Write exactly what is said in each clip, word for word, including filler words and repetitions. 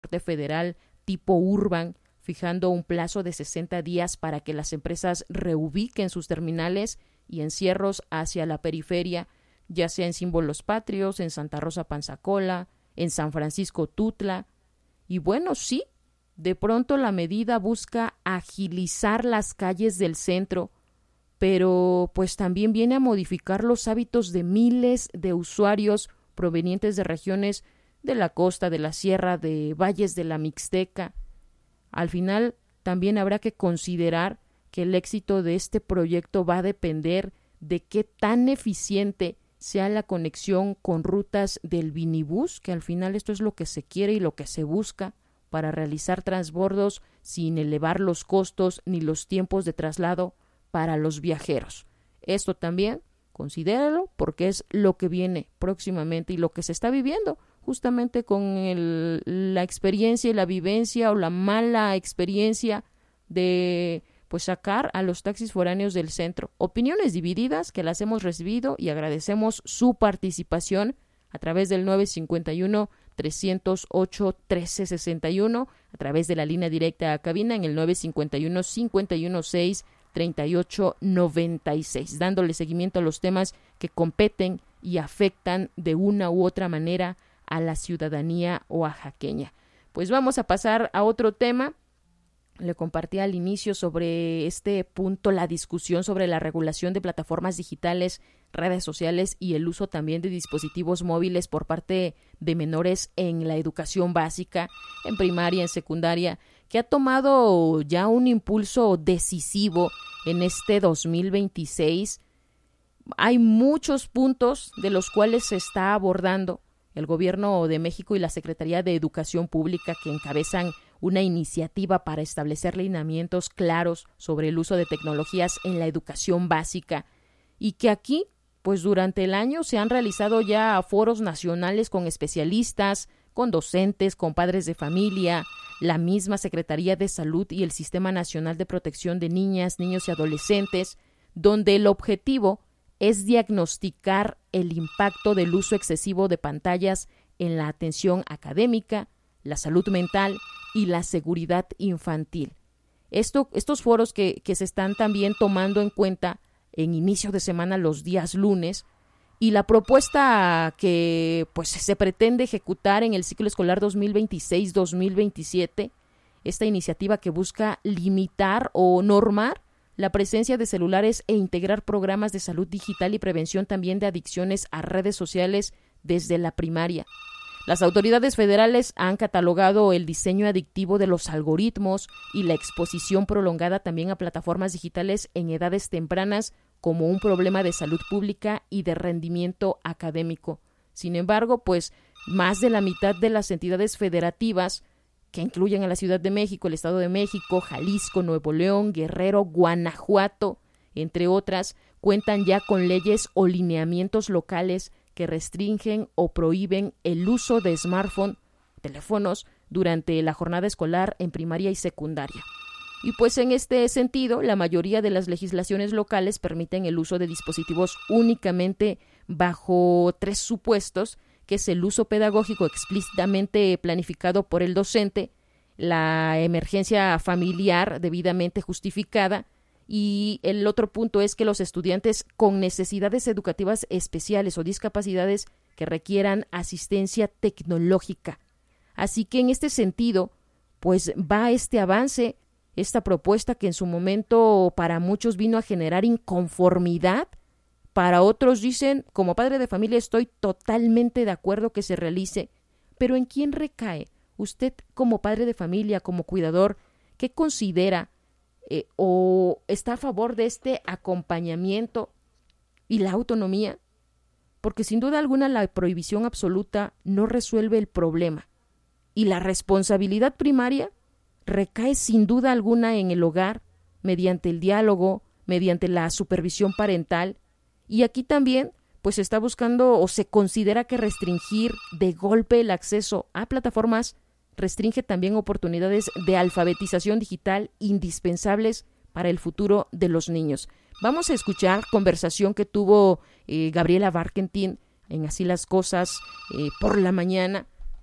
federal tipo Urban, fijando un plazo de sesenta días para que las empresas reubiquen sus terminales y encierros hacia la periferia, ya sea en Símbolos Patrios, en Santa Rosa Panzacola, en San Francisco Tutla. Y bueno, sí, de pronto la medida busca agilizar las calles del centro, pero pues también viene a modificar los hábitos de miles de usuarios provenientes de regiones de la costa, de la sierra, de valles de la Mixteca. Al final, también habrá que considerar que el éxito de este proyecto va a depender de qué tan eficiente sea la conexión con rutas del Vinibús, que al final esto es lo que se quiere y lo que se busca para realizar transbordos sin elevar los costos ni los tiempos de traslado para los viajeros. Esto también considéralo porque es lo que viene próximamente y lo que se está viviendo justamente con el, la experiencia y la vivencia o la mala experiencia de pues sacar a los taxis foráneos del centro. Opiniones divididas que las hemos recibido y agradecemos su participación a través del nueve cinco uno, tres cero ocho, uno tres seis uno, a través de la línea directa a cabina en el nueve cinco uno, cinco uno seis, tres ocho nueve seis, dándole seguimiento a los temas que competen y afectan de una u otra manera a la ciudadanía oaxaqueña. Pues vamos a pasar a otro tema. Le compartí al inicio sobre este punto la discusión sobre la regulación de plataformas digitales, redes sociales y el uso también de dispositivos móviles por parte de menores en la educación básica, en primaria, en secundaria, que ha tomado ya un impulso decisivo en este dos mil veintiséis. Hay muchos puntos de los cuales se está abordando el Gobierno de México y la Secretaría de Educación Pública, que encabezan una iniciativa para establecer lineamientos claros sobre el uso de tecnologías en la educación básica, y que aquí, pues durante el año se han realizado ya foros nacionales con especialistas, con docentes, con padres de familia, la misma Secretaría de Salud y el Sistema Nacional de Protección de Niñas, Niños y Adolescentes, donde el objetivo es diagnosticar el impacto del uso excesivo de pantallas en la atención académica, la salud mental y la seguridad infantil. Esto, estos foros que, que se están también tomando en cuenta en inicio de semana los días lunes, y la propuesta que pues se pretende ejecutar en el ciclo escolar dos mil veintiséis dos mil veintisiete, esta iniciativa que busca limitar o normar la presencia de celulares e integrar programas de salud digital y prevención también de adicciones a redes sociales desde la primaria. Las autoridades federales han catalogado el diseño adictivo de los algoritmos y la exposición prolongada también a plataformas digitales en edades tempranas como un problema de salud pública y de rendimiento académico. Sin embargo, pues más de la mitad de las entidades federativas, que incluyen a la Ciudad de México, el Estado de México, Jalisco, Nuevo León, Guerrero, Guanajuato, entre otras, cuentan ya con leyes o lineamientos locales que restringen o prohíben el uso de smartphone, teléfonos, durante la jornada escolar en primaria y secundaria. Y pues en este sentido, la mayoría de las legislaciones locales permiten el uso de dispositivos únicamente bajo tres supuestos, que es el uso pedagógico explícitamente planificado por el docente, la emergencia familiar debidamente justificada, y el otro punto es que los estudiantes con necesidades educativas especiales o discapacidades que requieran asistencia tecnológica. Así que en este sentido, pues va este avance, esta propuesta que en su momento para muchos vino a generar inconformidad. Para otros dicen, como padre de familia estoy totalmente de acuerdo que se realice, pero ¿en quién recae? Usted como padre de familia, como cuidador, ¿qué considera eh, o está a favor de este acompañamiento y la autonomía? Porque sin duda alguna la prohibición absoluta no resuelve el problema, y la responsabilidad primaria recae sin duda alguna en el hogar, mediante el diálogo, mediante la supervisión parental. Y aquí también pues se está buscando o se considera que restringir de golpe el acceso a plataformas restringe también oportunidades de alfabetización digital indispensables para el futuro de los niños. Vamos a escuchar conversación que tuvo eh, Gabriela Barkentin en Así las Cosas eh, por la mañana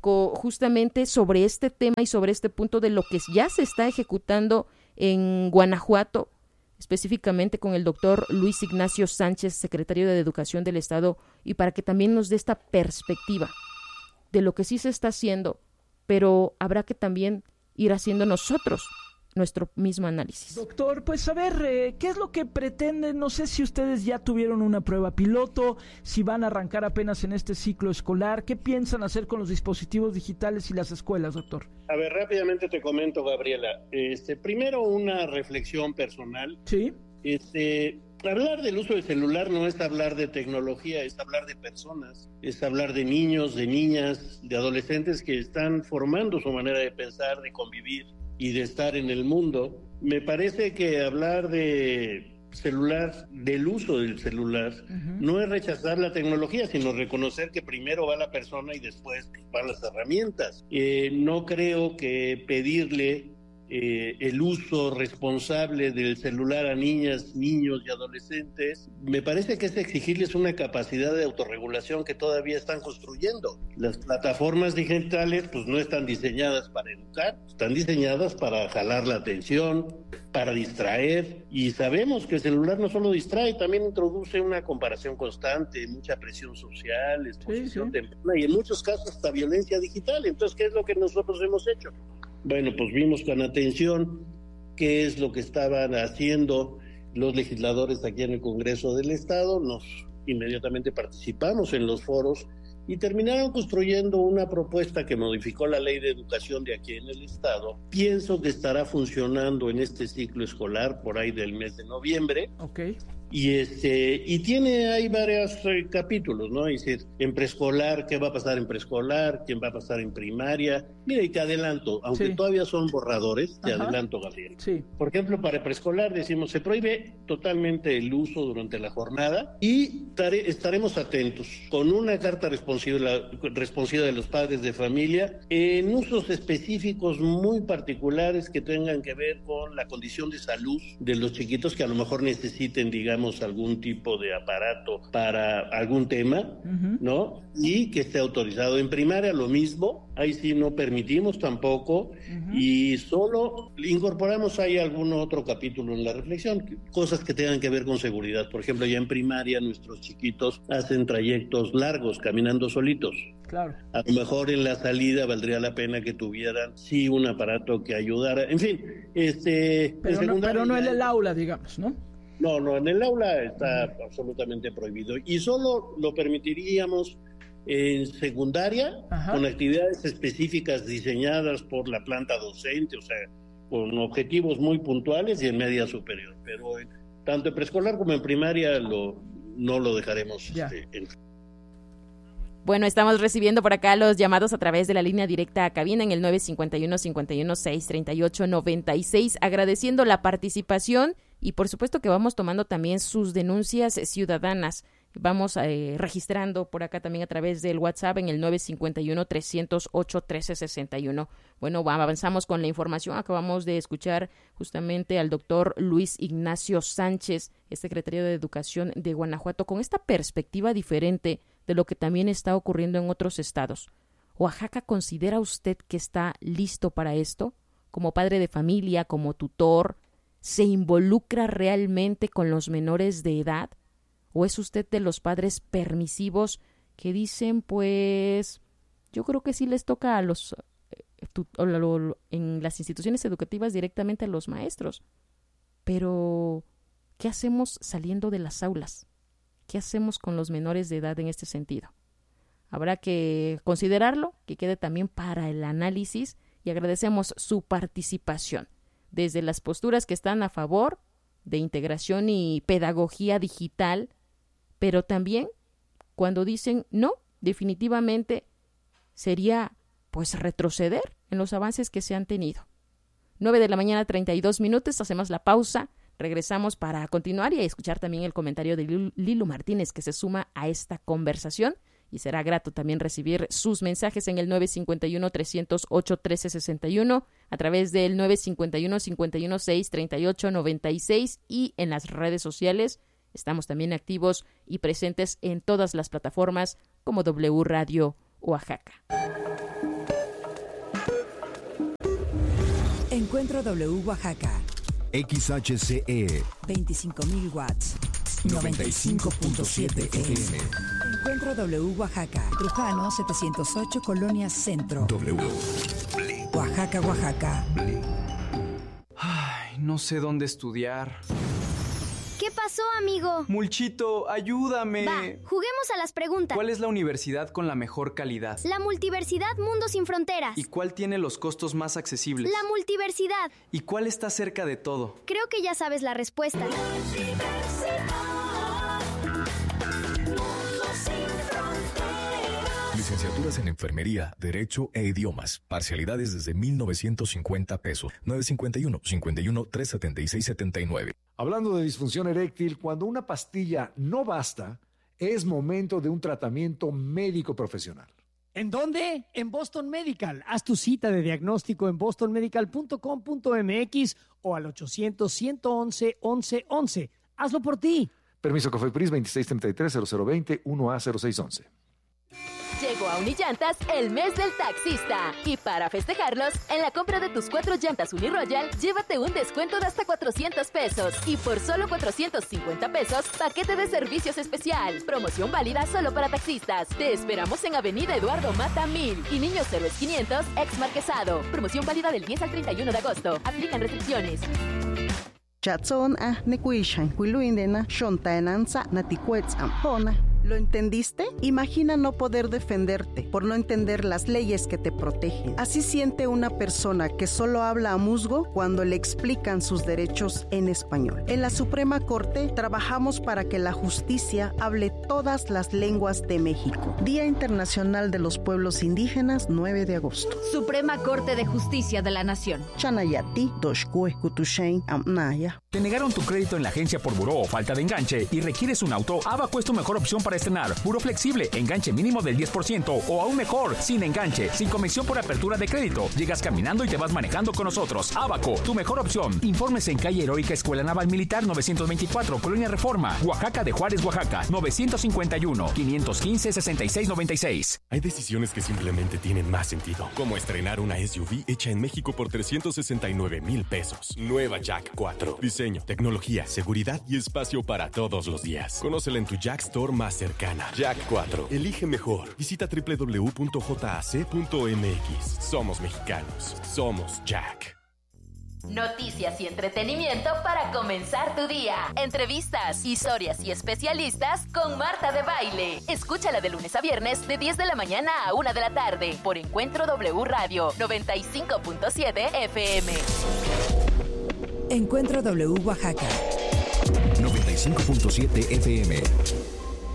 co- justamente sobre este tema y sobre este punto de lo que ya se está ejecutando en Guanajuato, específicamente con el doctor Luis Ignacio Sánchez, secretario de Educación del Estado, y para que también nos dé esta perspectiva de lo que sí se está haciendo, pero habrá que también ir haciendo nosotros nuestro mismo análisis. Doctor, pues a ver, eh, ¿qué es lo que pretenden? No sé si ustedes ya tuvieron una prueba piloto, si van a arrancar apenas en este ciclo escolar. ¿Qué piensan hacer con los dispositivos digitales y las escuelas, doctor? A ver, rápidamente te comento, Gabriela. Este, primero, una reflexión personal. Sí. Este, hablar del uso del celular no es hablar de tecnología, es hablar de personas, es hablar de niños, de niñas, de adolescentes que están formando su manera de pensar, de convivir y de estar en el mundo. Me parece que hablar de celular, del uso del celular, uh-huh. no es rechazar la tecnología, sino reconocer que primero va la persona y después pues, van las herramientas. Eh, no creo que pedirle eh, el uso responsable del celular a niñas, niños y adolescentes, me parece que es exigirles una capacidad de autorregulación que todavía están construyendo. Las plataformas digitales pues no están diseñadas para educar, están diseñadas para jalar la atención, para distraer, y sabemos que el celular no solo distrae, también introduce una comparación constante, mucha presión social, exposición sí, sí. temprana y en muchos casos hasta violencia digital. Entonces, ¿qué es lo que nosotros hemos hecho? Bueno, pues vimos con atención qué es lo que estaban haciendo los legisladores aquí en el Congreso del Estado, nos inmediatamente participamos en los foros y terminaron construyendo una propuesta que modificó la ley de educación de aquí en el Estado. Pienso que estará funcionando en este ciclo escolar por ahí del mes de noviembre. Okay. Y este y tiene hay varios eh, capítulos, ¿no? Es decir, en preescolar, ¿qué va a pasar en preescolar? ¿Quién va a pasar en primaria? Mira, y te adelanto, aunque sí. todavía son borradores, te Ajá. adelanto, Gabriel. Sí. Por ejemplo, para preescolar decimos, se prohíbe totalmente el uso durante la jornada y tare, estaremos atentos con una carta responsiva, responsiva de los padres de familia en usos específicos muy particulares que tengan que ver con la condición de salud de los chiquitos que a lo mejor necesiten, digamos, algún tipo de aparato para algún tema, uh-huh. ¿no? Y que esté autorizado. En primaria lo mismo, ahí sí no permitimos tampoco, uh-huh. y solo incorporamos ahí algún otro capítulo en la reflexión, cosas que tengan que ver con seguridad. Por ejemplo, ya en primaria nuestros chiquitos hacen trayectos largos caminando solitos. Claro. A lo mejor en la salida valdría la pena que tuvieran sí un aparato que ayudara. En fin, este... Pero, no, pero no en el aula, digamos, ¿no? No, no, en el aula está uh-huh. absolutamente prohibido y solo lo permitiríamos en secundaria Ajá. con actividades específicas diseñadas por la planta docente, o sea, con objetivos muy puntuales y en media superior, pero en, tanto en preescolar como en primaria lo, no lo dejaremos este, en... Bueno, estamos recibiendo por acá los llamados a través de la línea directa a cabina en el nueve cinco uno, cinco uno seis, tres ocho nueve seis, agradeciendo la participación y por supuesto que vamos tomando también sus denuncias ciudadanas. Vamos eh, registrando por acá también a través del WhatsApp en el nueve cinco uno, tres cero ocho, uno tres seis uno. Bueno, avanzamos con la información. Acabamos de escuchar justamente al doctor Luis Ignacio Sánchez, el secretario de Educación de Guanajuato, con esta perspectiva diferente de lo que también está ocurriendo en otros estados. ¿Oaxaca considera usted que está listo para esto? Como padre de familia, como tutor, ¿se involucra realmente con los menores de edad? ¿O es usted de los padres permisivos que dicen, pues, yo creo que sí les toca a los, en las instituciones educativas directamente a los maestros? Pero, ¿qué hacemos saliendo de las aulas? ¿Qué hacemos con los menores de edad en este sentido? Habrá que considerarlo, que quede también para el análisis y agradecemos su participación desde las posturas que están a favor de integración y pedagogía digital, pero también cuando dicen no, definitivamente sería pues retroceder en los avances que se han tenido. nueve de la mañana, treinta y dos minutos, hacemos la pausa. Regresamos para continuar y a escuchar también el comentario de Lilu Martínez que se suma a esta conversación y será grato también recibir sus mensajes en el nueve cinco uno, tres cero ocho, uno tres seis uno a través del nueve cinco uno, cinco uno seis, tres ocho nueve seis y en las redes sociales. Estamos también activos y presentes en todas las plataformas como W Radio Oaxaca. Encuentro W Oaxaca. X H C E. veinticinco mil watts. noventa y cinco punto siete F M. Encuentro W Oaxaca. Trujano setecientos ocho, Colonia Centro. W. Oaxaca, Oaxaca. Ay, no sé dónde estudiar. ¿Qué pasó, amigo? Mulchito, ayúdame. Va, juguemos a las preguntas. ¿Cuál es la universidad con la mejor calidad? La Multiversidad Mundo Sin Fronteras. ¿Y cuál tiene los costos más accesibles? La Multiversidad. ¿Y cuál está cerca de todo? Creo que ya sabes la respuesta. Licenciaturas en Enfermería, Derecho e Idiomas. Parcialidades desde mil novecientos cincuenta pesos. nueve cinco uno, cincuenta y uno, trescientos setenta y seis, setenta y nueve. Hablando de disfunción eréctil, cuando una pastilla no basta, es momento de un tratamiento médico profesional. ¿En dónde? En Boston Medical. Haz tu cita de diagnóstico en boston medical punto com punto m x o al ochocientos, ciento once, once once. Hazlo por ti. Permiso COFEPRIS veintiséis treinta y tres, cero cero veinte, uno A cero seis once. Llegó a Unillantas el mes del taxista. Y para festejarlos, en la compra de tus cuatro llantas Uniroyal, llévate un descuento de hasta cuatrocientos pesos. Y por solo cuatrocientos cincuenta pesos, paquete de servicios especial. Promoción válida solo para taxistas. Te esperamos en Avenida Eduardo Mata mil y Niños Héroes quinientos, ex Marquesado. Promoción válida del diez al treinta y uno de agosto. Aplican restricciones. Chatson a nekuishan, kuiluindena, shontaenanza, naticuetz ampona. ¿Lo entendiste? Imagina no poder defenderte por no entender las leyes que te protegen. Así siente una persona que solo habla a musgo cuando le explican sus derechos en español. En la Suprema Corte trabajamos para que la justicia hable todas las lenguas de México. Día Internacional de los Pueblos Indígenas, nueve de agosto. Suprema Corte de Justicia de la Nación. Chanayati, Doshkue, Kutushain, Amnaya. ¿Te negaron tu crédito en la agencia por buró o falta de enganche y requieres un auto? Abaco es tu mejor opción para estrenar. Buró flexible, enganche mínimo del diez por ciento o aún mejor, sin enganche, sin comisión por apertura de crédito. Llegas caminando y te vas manejando con nosotros. Abaco, tu mejor opción. Informes en calle Heroica Escuela Naval Militar novecientos veinticuatro, Colonia Reforma, Oaxaca de Juárez, Oaxaca, novecientos cincuenta y uno, quinientos quince, sesenta y seis noventa y seis. Hay decisiones que simplemente tienen más sentido, como estrenar una S U V hecha en México por trescientos sesenta y nueve mil pesos. Nueva Jack cuatro. Diseño, tecnología, seguridad y espacio para todos los días. Conócela en tu Jack Store más cercana. Jack cuatro. Elige mejor. Visita doble u doble u doble u punto j a c punto m x. Somos mexicanos. Somos Jack. Noticias y entretenimiento para comenzar tu día. Entrevistas, historias y especialistas con Marta de Baile. Escúchala de lunes a viernes de diez de la mañana a una de la tarde por Encuentro W Radio noventa y cinco punto siete F M. Encuentro W Oaxaca noventa y cinco punto siete F M.